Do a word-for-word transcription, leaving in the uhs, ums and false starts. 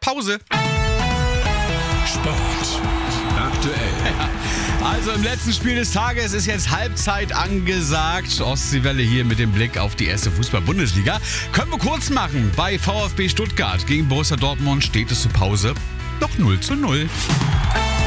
Pause. Sport aktuell. Also im letzten Spiel des Tages ist jetzt Halbzeit angesagt. Ostseewelle hier mit dem Blick auf die erste Fußball-Bundesliga. Können wir kurz machen. Bei VfB Stuttgart gegen Borussia Dortmund steht es zur Pause noch null zu null.